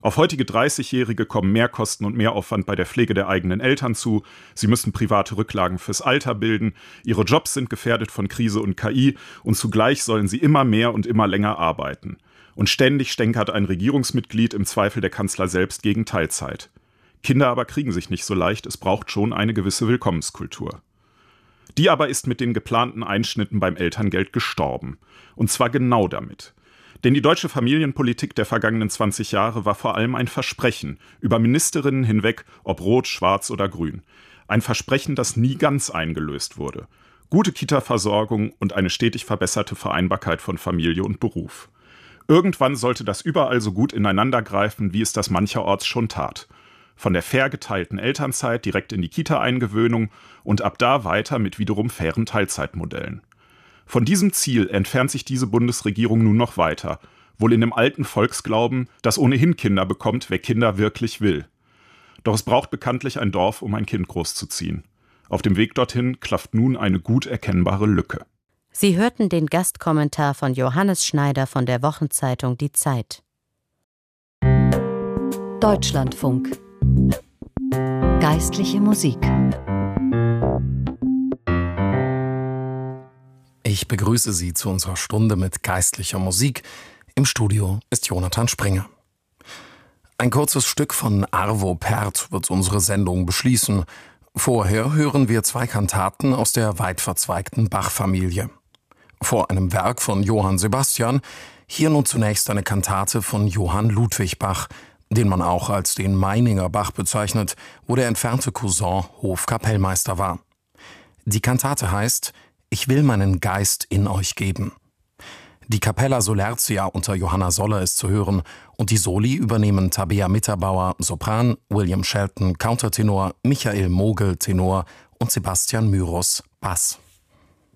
Auf heutige 30-Jährige kommen Mehrkosten und Mehraufwand bei der Pflege der eigenen Eltern zu. Sie müssen private Rücklagen fürs Alter bilden. Ihre Jobs sind gefährdet von Krise und KI. Und zugleich sollen sie immer mehr und immer länger arbeiten. Und ständig stänkert ein Regierungsmitglied, im Zweifel der Kanzler selbst, gegen Teilzeit. Kinder aber kriegen sich nicht so leicht. Es braucht schon eine gewisse Willkommenskultur. Die aber ist mit den geplanten Einschnitten beim Elterngeld gestorben. Und zwar genau damit. Denn die deutsche Familienpolitik der vergangenen 20 Jahre war vor allem ein Versprechen, über Ministerinnen hinweg, ob rot, schwarz oder grün. Ein Versprechen, das nie ganz eingelöst wurde. Gute Kita-Versorgung und eine stetig verbesserte Vereinbarkeit von Familie und Beruf. Irgendwann sollte das überall so gut ineinandergreifen, wie es das mancherorts schon tat. Von der fair geteilten Elternzeit direkt in die Kita-Eingewöhnung und ab da weiter mit wiederum fairen Teilzeitmodellen. Von diesem Ziel entfernt sich diese Bundesregierung nun noch weiter, wohl in dem alten Volksglauben, dass ohnehin Kinder bekommt, wer Kinder wirklich will. Doch es braucht bekanntlich ein Dorf, um ein Kind großzuziehen. Auf dem Weg dorthin klafft nun eine gut erkennbare Lücke. Sie hörten den Gastkommentar von Johannes Schneider von der Wochenzeitung Die Zeit. Deutschlandfunk. Geistliche Musik. Ich begrüße Sie zu unserer Stunde mit geistlicher Musik. Im Studio ist Jonathan Springer. Ein kurzes Stück von Arvo Pärt wird unsere Sendung beschließen. Vorher hören wir 2 Kantaten aus der weit verzweigten Bach-Familie. Vor einem Werk von Johann Sebastian, hier nun zunächst eine Kantate von Johann Ludwig Bach, den man auch als den Meininger Bach bezeichnet, wo der entfernte Cousin Hofkapellmeister war. Die Kantate heißt »Ich will meinen Geist in euch geben«. Die Capella Solertia unter Johanna Soller ist zu hören und die Soli übernehmen Tabea Mitterbauer, Sopran, William Shelton, Countertenor, Michael Mogel, Tenor und Sebastian Myros, Bass.